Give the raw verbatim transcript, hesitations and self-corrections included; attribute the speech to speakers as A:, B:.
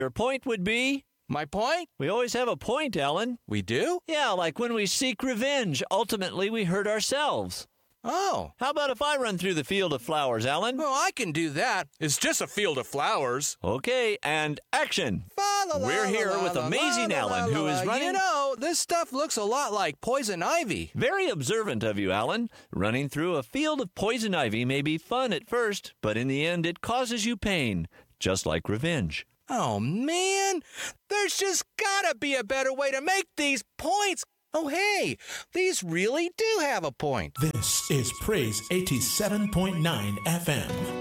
A: Your point would be?
B: My point?
A: We always have a point, Alan.
B: We do?
A: Yeah, like when we seek revenge, ultimately we hurt ourselves.
B: Oh.
A: How about if I run through the field of flowers, Alan?
B: Well, I can do that. It's just a field of flowers.
A: Okay, and action. We're here with amazing Alan, who is running...
B: You know, this stuff looks a lot like poison ivy.
A: Very observant of you, Alan. Running through a field of poison ivy may be fun at first, but in the end it causes you pain, just like revenge.
B: Oh, man. There's just gotta be a better way to make these points. Oh, hey, these really do have a point.
C: This is Praise eighty-seven point nine F M.